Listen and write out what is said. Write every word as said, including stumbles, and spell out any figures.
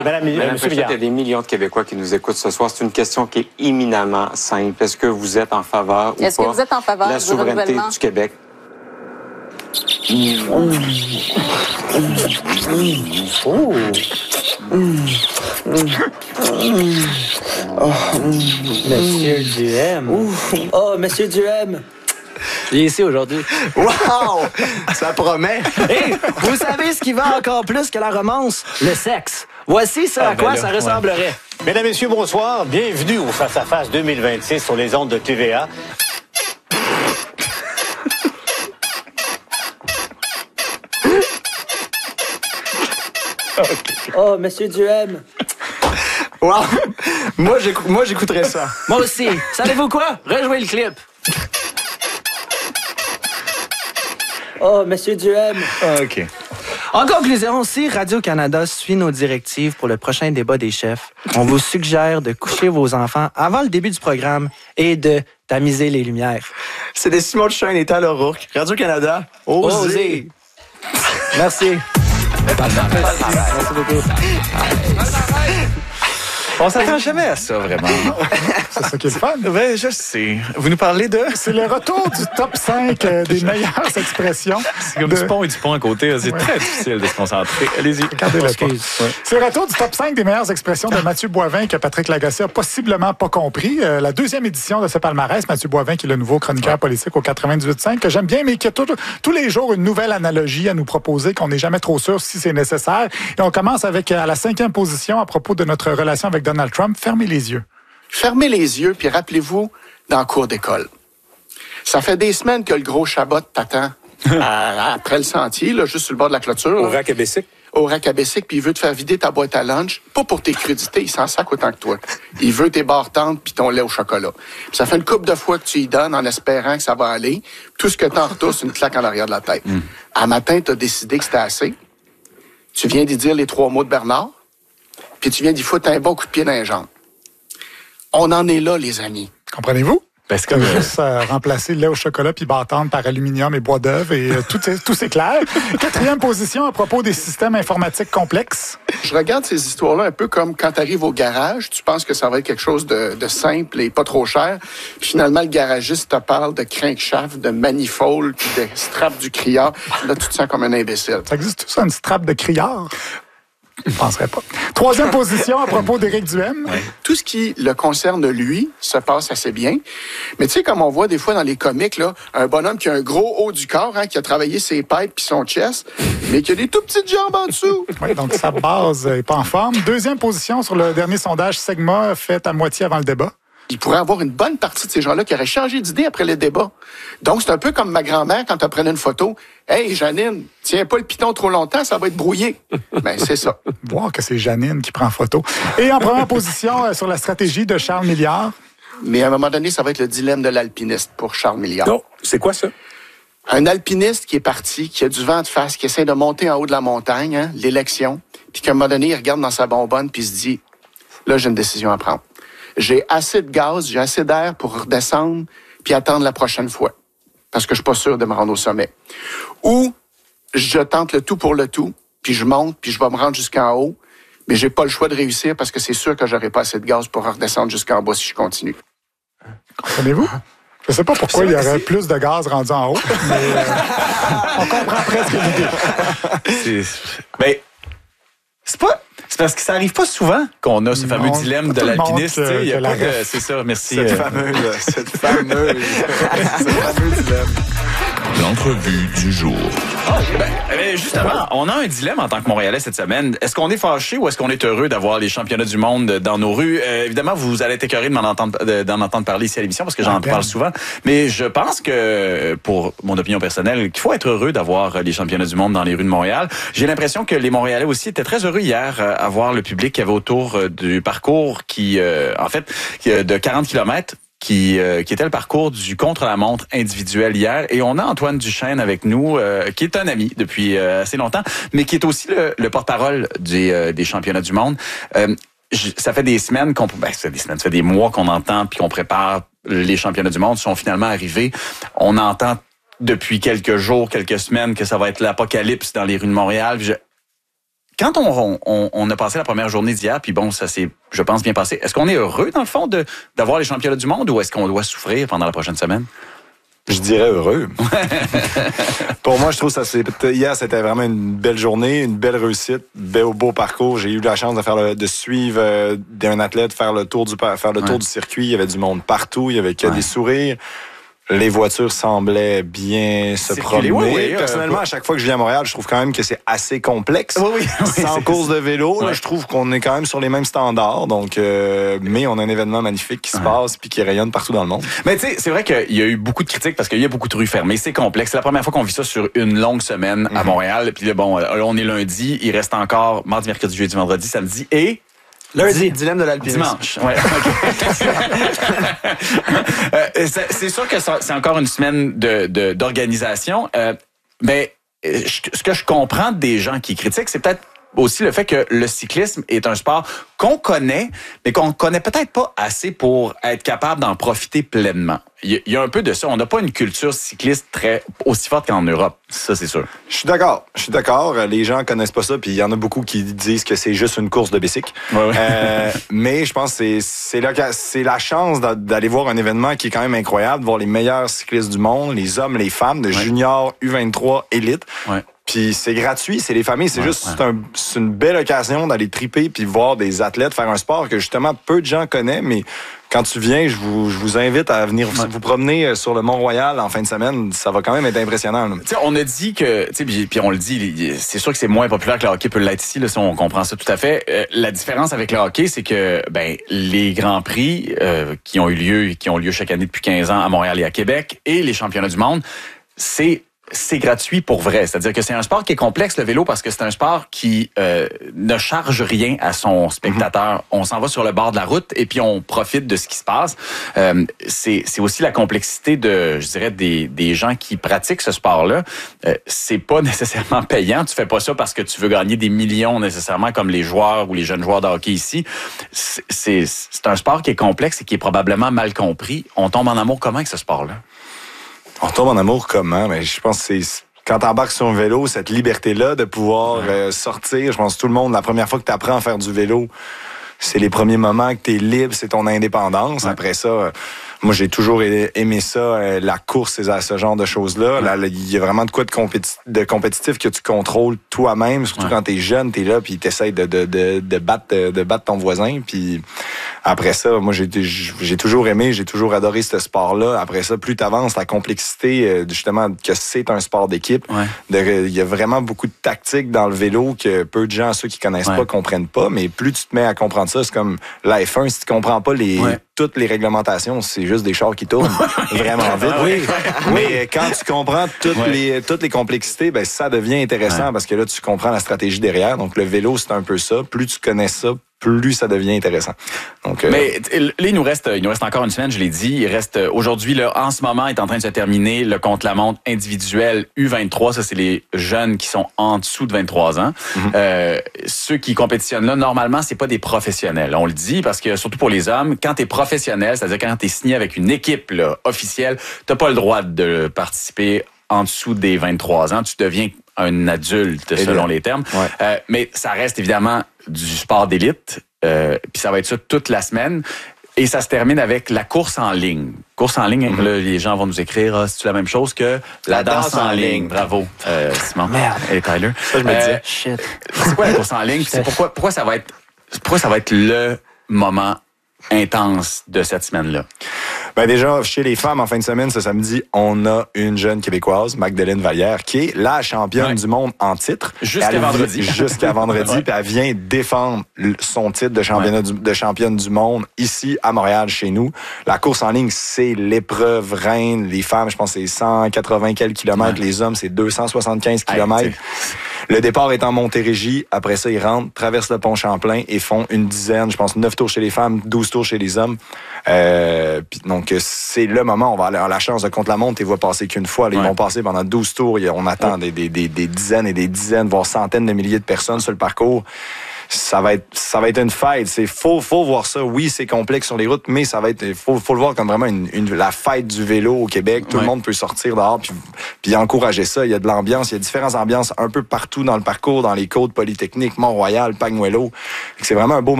Madame, Madame Fréchette, il y a des millions de Québécois qui nous écoutent ce soir. C'est une question qui est éminemment simple. Est-ce que vous êtes en faveur ou Est-ce pas que vous êtes en faveur de la du souveraineté renouvellement du Québec? Oh. Oh. Monsieur Duhem. Oh, Monsieur Duhem. Il est ici aujourd'hui. Wow! Ça promet. Hey, vous savez ce qui va encore plus que la romance? Le sexe. Voici ce à Ah, ben quoi là, ça ressemblerait. ouais. Mesdames, Messieurs, bonsoir. Bienvenue au Face à Face deux mille vingt-six sur les ondes de T V A. Oh, Monsieur Duhem. Wow! Moi, j'écou- moi, j'écouterais ça. Moi aussi. Savez-vous quoi? Rejouez le clip. Oh, Monsieur Duhem. OK. En conclusion, si Radio-Canada suit nos directives pour le prochain débat des chefs, on vous suggère de coucher vos enfants avant le début du programme et de tamiser les lumières. C'est des Simon de Chêne et Tal O'Rourke. Radio-Canada, osez. Osez. Merci. Merci beaucoup. On s'attend jamais à ça, vraiment. C'est ça qui est le fun. Ben, je sais. Vous nous parlez de... C'est le retour du top cinq euh, des meilleures expressions. C'est comme de... du pont et du pont à côté. C'est ouais. très difficile de se concentrer. Allez-y. Regardez-le pas. Ouais. C'est le retour du top cinq des meilleures expressions de Mathieu Boivin que Patrick Lagacé a possiblement pas compris. Euh, la deuxième édition de ce palmarès, Mathieu Boivin, qui est le nouveau chroniqueur ouais. politique au quatre-vingt-dix-huit cinq, que j'aime bien, mais qui a tout, tous les jours une nouvelle analogie à nous proposer, qu'on n'est jamais trop sûr si c'est nécessaire. Et on commence avec à la cinquième position à propos de notre relation avec Donald Trump. Fermez les yeux. Fermez les yeux, puis rappelez-vous dans la cour d'école. Ça fait des semaines que le gros Chabot t'attend à, après le sentier, là, juste sur le bord de la clôture. Au rack à Bessic. Au rack à Bessic, puis il veut te faire vider ta boîte à lunch, pas pour tes crudités, il s'en sac autant que toi. Il veut tes barres tendres puis ton lait au chocolat. Puis ça fait une couple de fois que tu y donnes en espérant que ça va aller. Tout ce que t'en retournes, c'est une claque en arrière de la tête. Mm. À matin, t'as décidé que c'était assez. Tu viens d'y dire les trois mots de Bernard, puis tu viens d'y foutre un bon coup de pied dans les jambes. On en est là, les amis. Comprenez-vous? Parce que euh, juste euh, remplacer le lait au chocolat puis bâtendre par aluminium et bois d'œuvre et euh, tout, tout c'est clair. Quatrième position à propos des systèmes informatiques complexes. Je regarde ces histoires-là un peu comme quand tu arrives au garage, tu penses que ça va être quelque chose de, de simple et pas trop cher. Puis finalement, le garagiste te parle de crankshaft, de manifold, puis de strap du criard. Là, tu te sens comme un imbécile. Ça existe tout ça, une strap de criard? Je ne penserais pas. Troisième position à propos d'Éric Duhem. Oui. Tout ce qui le concerne, lui, se passe assez bien. Mais tu sais, comme on voit des fois dans les comics, là, un bonhomme qui a un gros haut du corps, hein, qui a travaillé ses pipes puis son chest, mais qui a des tout petites jambes en dessous. Oui, donc sa base n'est pas en forme. Deuxième position sur le dernier sondage Segma fait à moitié avant le débat. Il pourrait avoir une bonne partie de ces gens-là qui auraient changé d'idée après le débat. Donc, c'est un peu comme ma grand-mère quand elle prenait une photo. « Hey, Janine, tiens pas le piton trop longtemps, ça va être brouillé. » Ben, c'est ça. Voir que c'est Janine qui prend photo. Et en première position euh, sur la stratégie de Charles Milliard. Mais à un moment donné, ça va être le dilemme de l'alpiniste pour Charles Milliard. Non, c'est quoi ça? Un alpiniste qui est parti, qui a du vent de face, qui essaie de monter en haut de la montagne, hein, l'élection, puis qu'à un moment donné, il regarde dans sa bonbonne puis il se dit « Là, j'ai une décision à prendre. J'ai assez de gaz, j'ai assez d'air pour redescendre puis attendre la prochaine fois. Parce que je suis pas sûr de me rendre au sommet. Ou je tente le tout pour le tout, puis je monte, puis je vais me rendre jusqu'en haut, mais j'ai pas le choix de réussir parce que c'est sûr que j'aurai pas assez de gaz pour redescendre jusqu'en bas si je continue. » Comprenez-vous? Je sais pas pourquoi il y aurait plus de gaz rendu en haut, mais euh, on comprend presque l'idée. C'est... Ben, c'est pas... C'est parce que ça arrive pas souvent qu'on a ce fameux non, dilemme de l'alpiniste. Euh, il y a pas de... C'est ça, merci. Cette euh... fameuse, cette fameuse, ce fameux dilemme. L'entrevue du jour. Oh, ben, justement, on a un dilemme en tant que Montréalais cette semaine. Est-ce qu'on est fâché ou est-ce qu'on est heureux d'avoir les championnats du monde dans nos rues? Euh, évidemment, vous allez être écœurés de m'en entendre, de, d'en entendre parler ici à l'émission parce que j'en parle souvent. Mais je pense que, pour mon opinion personnelle, qu'il faut être heureux d'avoir les championnats du monde dans les rues de Montréal. J'ai l'impression que les Montréalais aussi étaient très heureux hier à voir le public qui avait autour du parcours qui, euh, en fait, de quarante kilomètres. Qui, euh, qui était le parcours du contre-la-montre individuel hier. Et on a Antoine Duchesne avec nous, euh, qui est un ami depuis euh, assez longtemps, mais qui est aussi le, le porte-parole des, euh, des championnats du monde. Euh, j- ça fait des semaines qu'on... Ben, ça fait des semaines, ça fait des mois qu'on entend puis qu'on prépare les championnats du monde. Sont finalement arrivés. On entend depuis quelques jours, quelques semaines que ça va être l'apocalypse dans les rues de Montréal. Je, quand on, on, on a passé la première journée d'hier, puis bon, ça s'est, je pense, bien passé, est-ce qu'on est heureux, dans le fond, de, d'avoir les championnats du monde ou est-ce qu'on doit souffrir pendant la prochaine semaine? Je dirais heureux. Pour moi, je trouve que ça c'est hier, c'était vraiment une belle journée, une belle réussite, beau, beau parcours. J'ai eu la chance de faire le, de suivre euh, d'un athlète faire le tour du faire le tour ouais. du circuit. Il y avait du monde partout, il y avait que ouais. des sourires. Les voitures semblaient bien se promener. Oui, oui, Personnellement, euh, à chaque fois que je viens à Montréal, je trouve quand même que c'est assez complexe. Oui, oui, oui, Sans c'est, course c'est, de vélo, ouais. là, je trouve qu'on est quand même sur les mêmes standards. Donc, euh, mais on a un événement magnifique qui se ouais. passe puis qui rayonne partout dans le monde. Mais tu sais, c'est vrai qu'il y a eu beaucoup de critiques parce qu'il y a beaucoup de rues fermées. C'est complexe. C'est la première fois qu'on vit ça sur une longue semaine à mm-hmm. Montréal. Puis là, bon, là, on est lundi. Il reste encore mardi, mercredi, jeudi, vendredi, samedi et... Lundi, dilemme de l'alpinisme. Dimanche, ouais. Okay. euh, c'est, c'est sûr que c'est encore une semaine de, de, d'organisation. Euh, mais je, ce que je comprends des gens qui critiquent, c'est peut-être aussi le fait que le cyclisme est un sport qu'on connaît, mais qu'on connaît peut-être pas assez pour être capable d'en profiter pleinement. Il y, y a un peu de ça. On n'a pas une culture cycliste très aussi forte qu'en Europe. Ça, c'est sûr. Je suis d'accord. Je suis d'accord. Les gens connaissent pas ça, puis il y en a beaucoup qui disent que c'est juste une course de bicycle. Ouais, ouais. Euh, mais je pense que c'est, c'est, la, c'est la chance d'aller voir un événement qui est quand même incroyable, de voir les meilleurs cyclistes du monde, les hommes, les femmes, de ouais. juniors, U vingt-trois, élite. Ouais. Puis c'est gratuit, c'est les familles, c'est ouais, juste ouais. C'est, un, c'est une belle occasion d'aller triper puis voir des athlètes faire un sport que justement peu de gens connaissent, mais quand tu viens, je vous, je vous invite à venir ouais. vous promener sur le Mont-Royal en fin de semaine, ça va quand même être impressionnant. Tu sais, on a dit que, tu sais, puis, puis on le dit, c'est sûr que c'est moins populaire que le hockey peut l'être ici, là, ça, on comprend ça tout à fait. Euh, la différence avec le hockey, c'est que ben les grands prix euh, qui ont eu lieu, qui ont lieu chaque année depuis quinze ans à Montréal et à Québec, et les championnats du monde, c'est c'est gratuit pour vrai. C'est-à-dire que c'est un sport qui est complexe, le vélo, parce que c'est un sport qui euh, ne charge rien à son spectateur. Mm-hmm. On s'en va sur le bord de la route et puis on profite de ce qui se passe. Euh, c'est, c'est aussi la complexité de, je dirais, des, des gens qui pratiquent ce sport-là. Euh, c'est pas nécessairement payant. Tu fais pas ça parce que tu veux gagner des millions nécessairement comme les joueurs ou les jeunes joueurs de hockey ici. C'est, c'est, c'est un sport qui est complexe et qui est probablement mal compris. On tombe en amour comment avec ce sport-là? On tombe en amour comment? Mais je pense que c'est quand t'embarques sur un vélo, cette liberté-là de pouvoir ouais. euh, sortir. Je pense que tout le monde, la première fois que t'apprends à faire du vélo, c'est les premiers moments que t'es libre, c'est ton indépendance. Ouais. Après ça, euh, moi j'ai toujours aimé ça, euh, la course et ce genre de choses-là. Ouais. Là, il y a vraiment de quoi de, compéti- de compétitif que tu contrôles toi-même, surtout ouais. quand t'es jeune, t'es là puis t'essayes de, de, de, de battre de, de battre ton voisin. Puis après ça, moi j'ai, j'ai toujours aimé, j'ai toujours adoré ce sport-là. Après ça, plus t'avances, la complexité justement que c'est un sport d'équipe. Ouais. De, il y a vraiment beaucoup de tactiques dans le vélo que peu de gens, ceux qui connaissent ouais. pas, comprennent pas. Mais plus tu te mets à comprendre ça, c'est comme la F un, si tu comprends pas les ouais. toutes les réglementations, c'est juste des chars qui tournent vraiment vite. Oui. Mais quand tu comprends toutes ouais. les toutes les complexités, ben ça devient intéressant ouais. parce que là tu comprends la stratégie derrière. Donc le vélo, c'est un peu ça. Plus tu connais ça, plus ça devient intéressant. Donc, euh... Mais là, il nous reste, il nous reste encore une semaine, je l'ai dit. Il reste aujourd'hui, là, en ce moment, est en train de se terminer le contre-la-montre individuel U vingt-trois. Ça, c'est les jeunes qui sont en dessous de vingt-trois ans. Mm-hmm. Euh, ceux qui compétitionnent là, normalement, c'est pas des professionnels. On le dit parce que surtout pour les hommes, quand t'es professionnel, c'est-à-dire quand t'es signé avec une équipe là, officielle, t'as pas le droit de participer en dessous des vingt-trois ans. Tu deviens un adulte, Et selon bien. les termes. Ouais. Euh, mais ça reste évidemment du sport d'élite. Euh, puis ça va être ça toute la semaine. Et ça se termine avec la course en ligne. Course en ligne, mm-hmm. là, les gens vont nous écrire, ah, c'est-tu la même chose que la, la danse, danse en ligne. ligne. Bravo, euh, Simon. Merde. Et Tyler. Ça, je me disais, euh, shit. C'est quoi la course en ligne? C'est pourquoi, pourquoi ça va être, pourquoi ça va être le moment intense de cette semaine-là? Ben déjà, chez les femmes, en fin de semaine, ce samedi, on a une jeune Québécoise, Magdeleine Vallière, qui est la championne ouais. du monde en titre. Jusqu'à vendredi. Jusqu'à vendredi, ouais. puis elle vient défendre son titre de, championnat ouais. du, de championne du monde ici, à Montréal, chez nous. La course en ligne, c'est l'épreuve reine. Les femmes, je pense, c'est cent quatre-vingts quelques kilomètres. Ouais. Les hommes, c'est deux cent soixante-quinze kilomètres. Hey, le départ est en Montérégie. Après ça, ils rentrent, traversent le pont Champlain et font une dizaine, je pense, neuf tours chez les femmes, douze tours chez les hommes. Euh, puis donc, c'est le moment. On va avoir la chance de contre-la-montre. Ils vont passer qu'une fois. Là, ils ouais. vont passer pendant douze tours. On attend ouais. des, des, des, des dizaines et des dizaines, voire centaines de milliers de personnes sur le parcours. ça va être ça va être une fête. C'est faut faut voir ça. Oui, c'est complexe sur les routes, mais ça va être faut faut le voir comme vraiment une, une la fête du vélo au Québec. Tout ouais. le monde peut sortir dehors puis puis encourager ça. Il y a de l'ambiance, il y a différentes ambiances un peu partout dans le parcours, dans les côtes Polytechnique, Mont-Royal, Pagnuelo. C'est vraiment un beau